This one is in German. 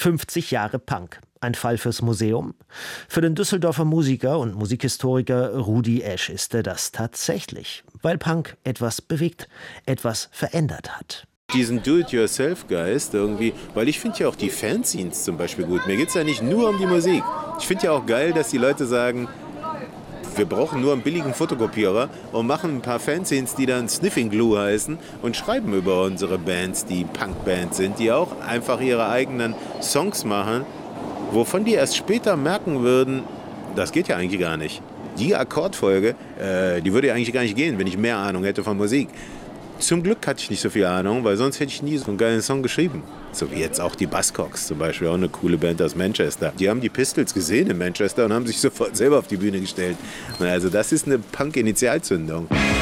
50 Jahre Punk. Ein Fall fürs Museum? Für den Düsseldorfer Musiker und Musikhistoriker Rudi Esch ist er das tatsächlich, weil Punk etwas bewegt, etwas verändert hat. Diesen Do-it-yourself-Geist irgendwie, weil ich finde ja auch die Fanzines zum Beispiel gut. Mir geht es ja nicht nur um die Musik. Ich finde ja auch geil, dass die Leute sagen, wir brauchen nur einen billigen Fotokopierer und machen ein paar Fanzines, die dann Sniffing Glue heißen und schreiben über unsere Bands, die Punkbands sind, die auch einfach ihre eigenen Songs machen, wovon die erst später merken würden, das geht ja eigentlich gar nicht. Die Akkordfolge, die würde ja eigentlich gar nicht gehen, wenn ich mehr Ahnung hätte von Musik. Zum Glück hatte ich nicht so viel Ahnung, weil sonst hätte ich nie so einen geilen Song geschrieben. So wie jetzt auch die Buzzcocks zum Beispiel, auch eine coole Band aus Manchester. Die haben die Pistols gesehen in Manchester und haben sich sofort selber auf die Bühne gestellt. Also das ist eine Punk-Initialzündung.